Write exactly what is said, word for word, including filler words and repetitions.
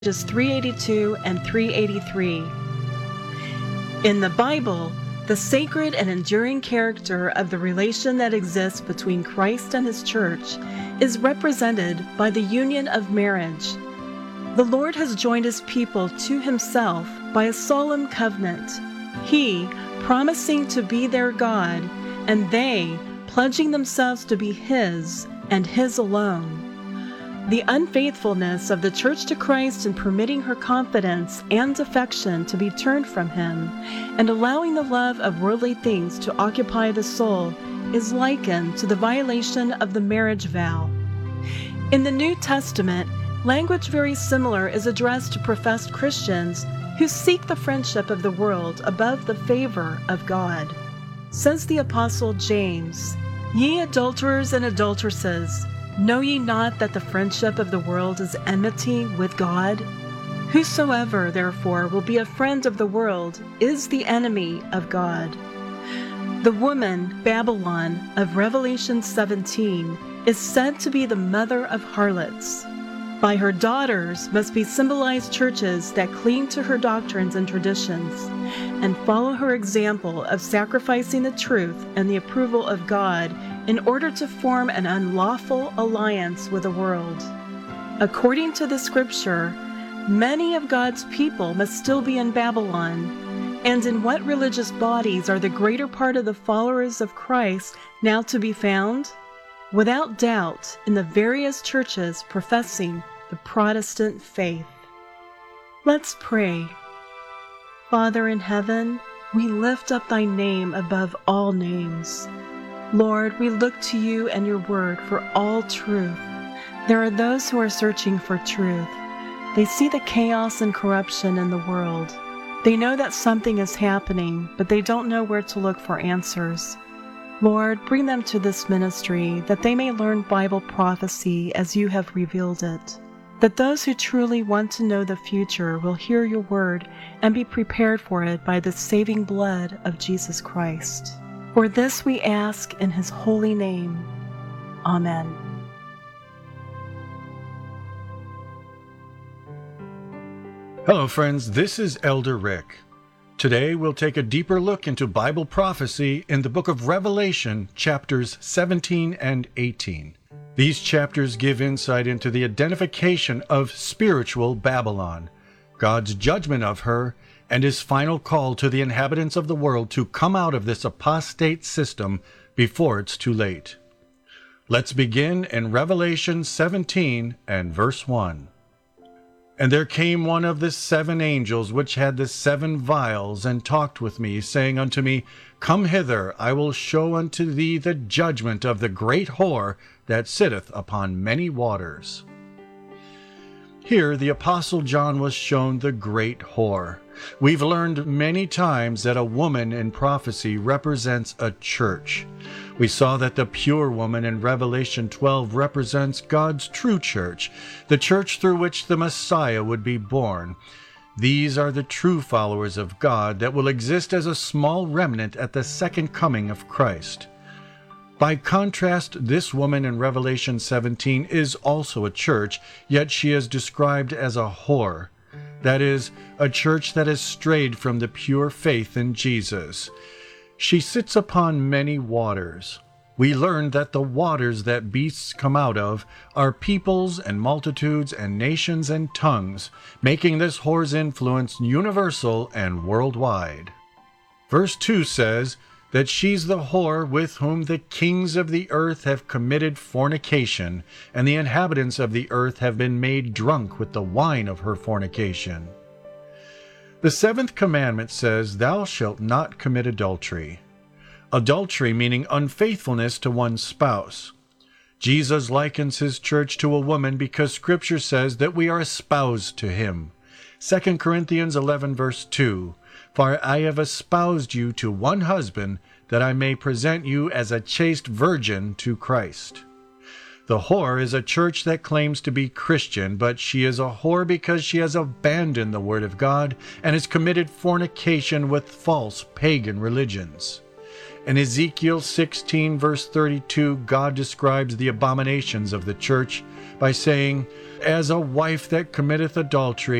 pages three eighty-two and three eighty-three. In the Bible, the sacred and enduring character of the relation that exists between Christ and His church is represented by the union of marriage. The Lord has joined His people to Himself by a solemn covenant, He promising to be their God, and they pledging themselves to be His and His alone. The unfaithfulness of the church to Christ in permitting her confidence and affection to be turned from Him and allowing the love of worldly things to occupy the soul is likened to the violation of the marriage vow. In the New Testament, language very similar is addressed to professed Christians who seek the friendship of the world above the favor of God. Says the Apostle James, "Ye adulterers and adulteresses, know ye not that the friendship of the world is enmity with God? Whosoever, therefore, will be a friend of the world is the enemy of God." The woman, Babylon, of Revelation seventeen, is said to be the mother of harlots. By her daughters must be symbolized churches that cling to her doctrines and traditions and follow her example of sacrificing the truth and the approval of God in order to form an unlawful alliance with the world. According to the scripture, many of God's people must still be in Babylon. And in what religious bodies are the greater part of the followers of Christ now to be found? Without doubt, in the various churches professing the Protestant faith. Let's pray. Father in heaven, we lift up Thy name above all names. Lord, we look to You and Your word for all truth. There are those who are searching for truth. They see the chaos and corruption in the world. They know that something is happening, but they don't know where to look for answers. Lord, bring them to this ministry that they may learn Bible prophecy as You have revealed it. That those who truly want to know the future will hear Your word and be prepared for it by the saving blood of Jesus Christ. For this we ask in His holy name. Amen. Hello friends, this is Elder Rick. Today we'll take a deeper look into Bible prophecy in the book of Revelation, chapters seventeen and eighteen. These chapters give insight into the identification of spiritual Babylon, God's judgment of her, and His final call to the inhabitants of the world to come out of this apostate system before it's too late. Let's begin in Revelation seventeen and verse one. "And there came one of the seven angels which had the seven vials, and talked with me, saying unto me, Come hither, I will show unto thee the judgment of the great whore that sitteth upon many waters." Here the Apostle John was shown the great whore. We've learned many times that a woman in prophecy represents a church. We saw that the pure woman in Revelation twelve represents God's true church, the church through which the Messiah would be born. These are the true followers of God that will exist as a small remnant at the second coming of Christ. By contrast, this woman in Revelation seventeen is also a church, yet she is described as a whore. That is, a church that has strayed from the pure faith in Jesus. She sits upon many waters. We learned that the waters that beasts come out of are peoples and multitudes and nations and tongues, making this whore's influence universal and worldwide. Verse two says that she's the whore with whom the kings of the earth have committed fornication, and the inhabitants of the earth have been made drunk with the wine of her fornication. The seventh commandment says, Thou shalt not commit adultery. Adultery meaning unfaithfulness to one's spouse. Jesus likens His church to a woman because Scripture says that we are espoused to Him. Second Corinthians eleven verse two, For I have espoused you to one husband, that I may present you as a chaste virgin to Christ. The whore is a church that claims to be Christian, but she is a whore because she has abandoned the Word of God and has committed fornication with false pagan religions. In Ezekiel sixteen verse thirty-two, God describes the abominations of the church by saying, "As a wife that committeth adultery